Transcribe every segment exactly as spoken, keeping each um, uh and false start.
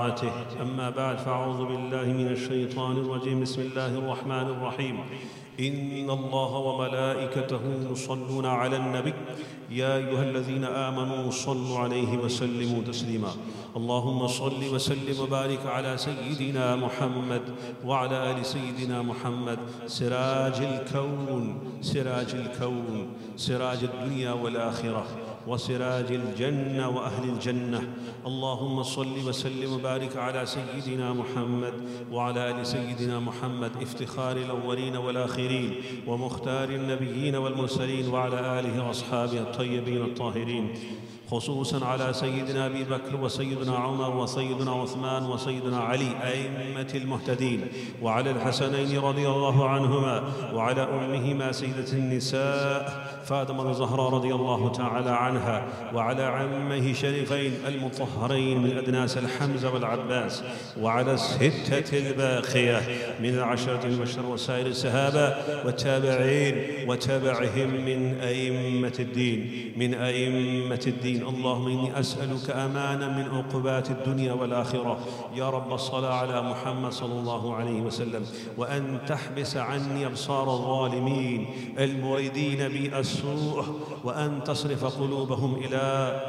أما بعد فأعوذ بالله من الشيطان الرجيم. بسم الله الرحمن الرحيم. إن الله وملائكته يصلون على النبي يا أيها الذين آمنوا صلوا عليه وسلموا تسليما. اللهم صل وسلم وبارك على سيدنا محمد وعلى آل سيدنا محمد سراج الكون سراج الكون سراج الدنيا والآخرة وسراج الجنة وأهل الجنة. اللهم صل وسلم وبارك على سيدنا محمد وعلى آل سيدنا محمد افتخار الأولين والآخرين ومختار النبيين والمرسلين وعلى آله وأصحابه الطيبين الطاهرين، خصوصاً على سيدنا أبي بكر وسيدنا عمر وسيدنا عثمان وسيدنا علي أئمة المهتدين، وعلى الحسنين رضي الله عنهما، وعلى أمهما سيدة النساء فاطمة الزهراء رضي الله تعالى عنها، وعلى عمه شريفين المطهرين من أدناس الحمزة والعباس، وعلى الستة الباقية من العشرة المبشرة وسائر الصحابة والتابعين وتابعهم من أئمة الدين من أئمة الدين. اللهم إني أسألك أمانا من عقوبات الدنيا والآخرة يا رب الصلاة على محمد صلى الله عليه وسلم، وأن تحبس عني أبصار الظالمين المريدين بي السوء، وأن تصرف قلوبهم إلى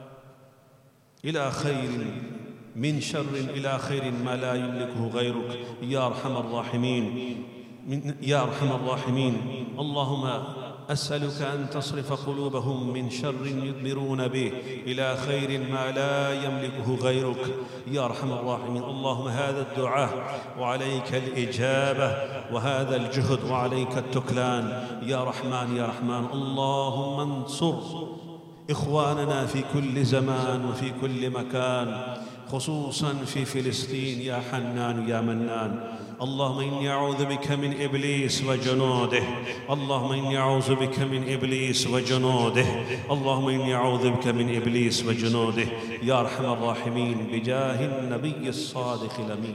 إلى خير من شر إلى خير ما لا يملكه غيرك يا أرحم الراحمين يا أرحم الراحمين. اللهم أسألك أن تصرف قلوبهم من شر يدبرون به إلى خير ما لا يملكه غيرك يا أرحم الراحمين. اللهم هذا الدعاء وعليك الإجابة، وهذا الجهد وعليك التكلان يا رحمن يا رحمن. اللهم انصر إخواننا في كل زمان وفي كل مكان، خصوصاً في فلسطين يا حنان يا منان. اللهم إني أعوذ بك من إبليس وجنوده اللهم إني أعوذ بك من إبليس وجنوده اللهم إني أعوذ بك من إبليس وجنوده يا أرحم الراحمين بجاه النبي الصادق الأمين.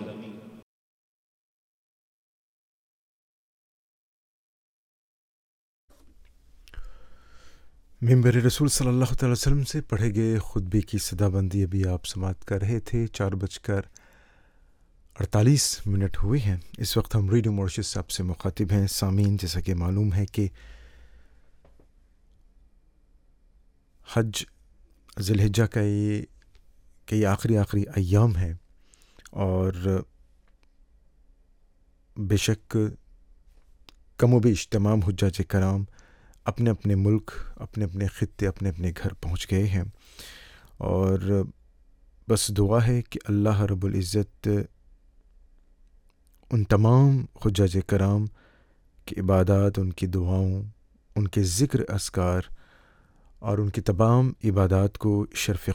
मिंबर रसूल सल्लल्लाहु अलैहि वसल्लम से पढ़े गए खुतबे की सदाबंदी अभी आप समाप्त कर रहे थे। चार बजकर अड़तालीस मिनट हुए हैं। इस वक्त हम रेडियो मॉरिशस से आपसे मुखातिब हैं। सामीन, जैसा कि मालूम है कि हज ज़िलहिज्जा का ये के आखिरी आखिरी अय्याम है, और बेशक कमोबेश तमाम हुज्जाज कराम अपने अपने मुल्क, अपने अपने ख़ित्ते, अपने अपने घर पहुँच गए हैं, और बस दुआ है कि अल्लाह रब्बुल इज़्ज़त उन तमाम हुज्जाज कराम की इबादत, उनकी दुआओं, उनके ज़िक्र अस्कार और उनकी तमाम इबादत को शर्फ़